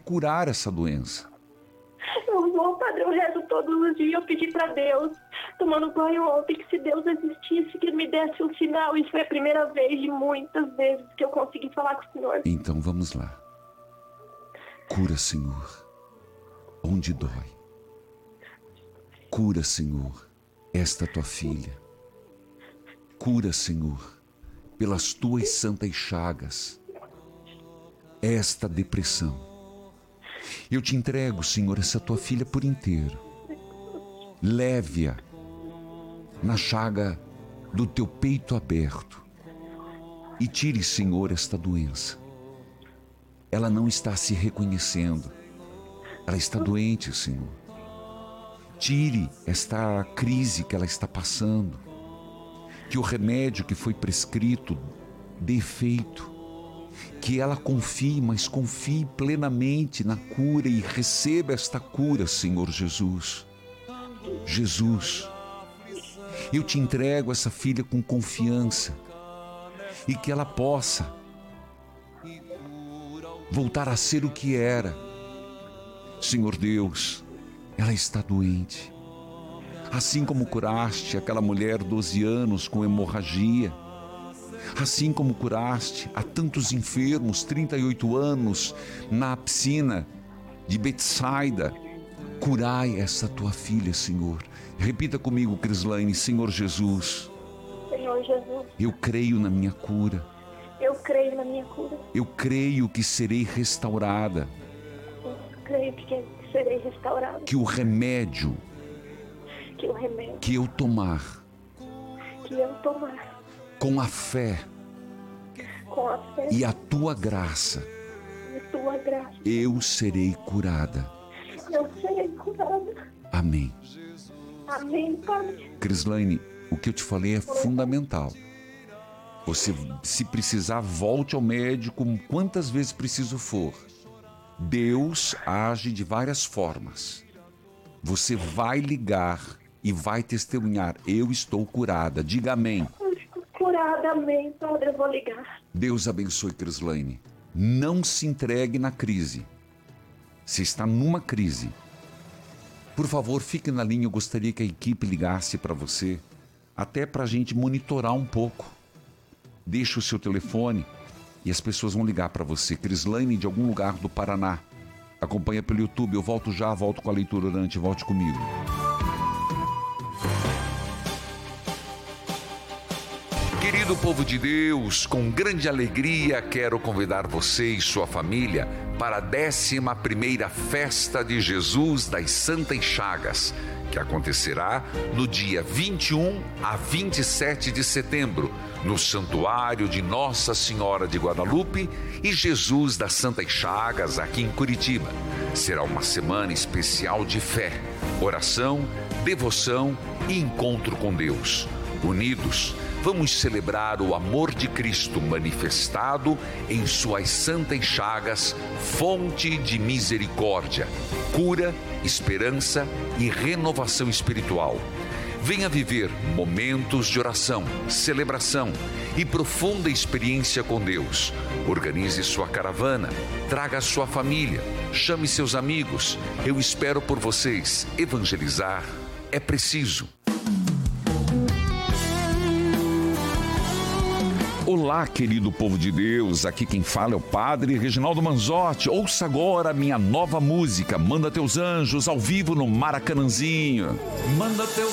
curar essa doença. Eu vou, Padre, eu rezo todos os dias. Eu pedi pra Deus, tomando banho ontem, que se Deus existisse, que Ele me desse um sinal. Isso foi a primeira vez de muitas vezes que eu consegui falar com o Senhor. Então vamos lá. Cura, Senhor, onde dói. Cura, Senhor, esta tua filha. Cura, Senhor, pelas tuas santas chagas, esta depressão. Eu te entrego, Senhor, essa tua filha por inteiro. Leve-a na chaga do teu peito aberto e tire, Senhor, esta doença. Ela não está se reconhecendo. Ela está doente, Senhor. Tire esta crise que ela está passando. Que o remédio que foi prescrito dê efeito. Que ela confie, mas confie plenamente na cura e receba esta cura, Senhor Jesus. Jesus, eu te entrego essa filha com confiança e que ela possa voltar a ser o que era. Senhor Deus, ela está doente. Assim como curaste aquela mulher 12 anos com hemorragia, assim como curaste a tantos enfermos 38 anos na piscina de Betsaida, curai essa tua filha, Senhor. Repita comigo, Crislaine: Senhor Jesus, Senhor Jesus, eu creio na minha cura. eu creio na minha cura. Eu creio que serei restaurada. Eu creio que serei restaurada. Que o remédio que eu tomar, com a fé e a tua graça, eu serei curada. Amém. Amém, Padre. Crislaine, o que eu te falei é fundamental. Você, se precisar, volte ao médico quantas vezes preciso for. Deus age de várias formas. Você vai ligar e vai testemunhar: eu estou curada. Diga amém. Eu estou curada, amém, Padre, eu vou ligar. Deus abençoe, Crislaine. Não se entregue na crise. Se está numa crise, por favor, fique na linha. Eu gostaria que a equipe ligasse para você, até para a gente monitorar um pouco. Deixe o seu telefone e as pessoas vão ligar para você. Crislaine, de algum lugar do Paraná. Acompanha pelo YouTube. Eu volto já, volto com a leitura orante. Volte comigo. Querido povo de Deus, com grande alegria quero convidar você e sua família para a 11ª Festa de Jesus das Santas Chagas, que acontecerá no dia 21 a 27 de setembro, no Santuário de Nossa Senhora de Guadalupe e Jesus das Santas Chagas, aqui em Curitiba. Será uma semana especial de fé, oração, devoção e encontro com Deus. Unidos, vamos celebrar o amor de Cristo manifestado em suas santas chagas, fonte de misericórdia, cura, esperança e renovação espiritual. Venha viver momentos de oração, celebração e profunda experiência com Deus. Organize sua caravana, traga sua família, chame seus amigos. Eu espero por vocês. Evangelizar é preciso. Olá, querido povo de Deus, aqui quem fala é o Padre Reginaldo Manzotti. Ouça agora a minha nova música, Manda Teus Anjos, ao vivo no Maracanãzinho. Manda teus